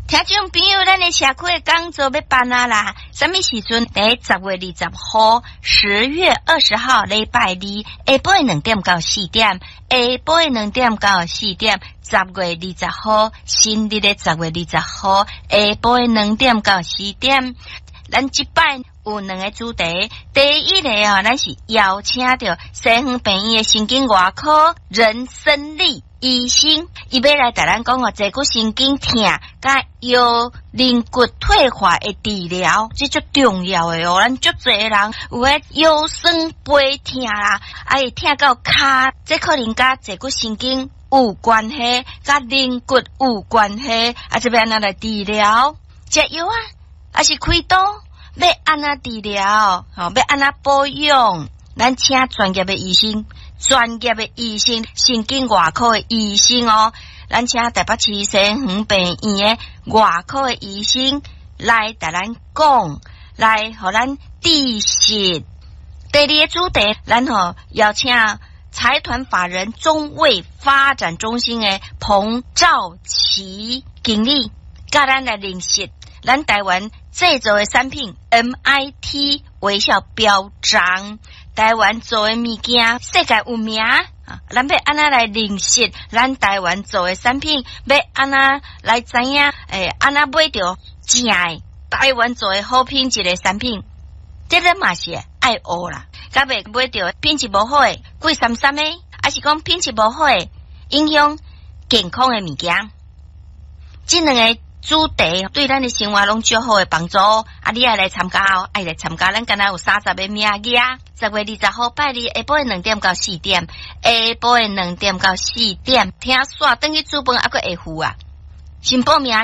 听众朋友，咱的社区的讲座要办啊啦！什么时阵？在10月20号，10月20号礼拜二，下晡2点到4点，下晡2点到4点。10月20号，新历的10月20号，下晡2点到4点。咱这摆有2个主题，第一个咱是邀请到西园病院的神经外科人生理医生，伊要来甲咱讲坐骨神经痛甲腰韧骨退化的治疗，这足重要的哦。咱足侪人有诶腰酸背痛啦，会痛到骹，这可能甲坐骨神经有关系，甲韧骨有关系，这边安来治疗？食药啊，还是开刀？要安怎治疗？要安怎保养？咱请专业的医生。神经外科的医生哦，咱请台北市西园病院的外科的医生来甲咱讲，来互咱知识。第二个主题，咱邀请财团法人中卫发展中心的彭兆琪经理，甲咱来认识咱台湾制造的产品 MIT 微笑标章。台湾做的物件，世界有名啊！咱要安怎来认识咱台湾做的产品？要安怎来知影？安怎买到正的台湾做的好品质的产品？这个嘛是爱学啦，甲袂买到品质无好的、贵三的，还是讲品质无好的，影响健康的物件。这2个主题对咱的生活拢足好的帮助，你爱来参加哦，爱来参加，咱敢若有30个名额。10月20号拜日下晡2点到4点，下晡2点到4点，听煞等于主办还佫会付啊！先报名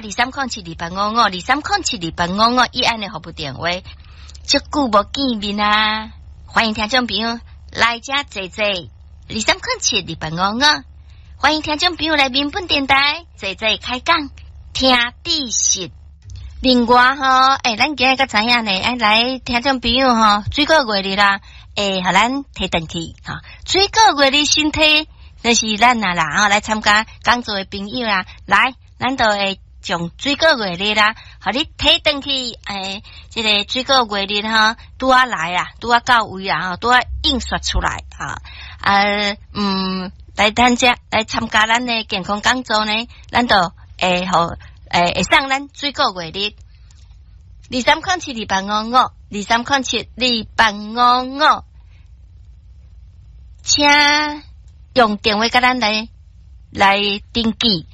23072855，23072855，以安的服务电话，足久无见面啊！欢迎听众朋友来遮坐坐，23072855，欢迎听众朋友来民本电台坐坐开讲。听知识，另外咱今日个知影呢，来听众朋友水果月日啦，互咱提回去水果月日身体，就是咱啦来参加讲座的朋友啦，来，咱都会将水果月日啦，互你提回去，这个水果月日拄啊来啊，拄啊到位啊，拄啊印刷出来来参加咱的健康讲座呢，咱都会送咱水果月日23072855，23072855，请用电话甲咱来登记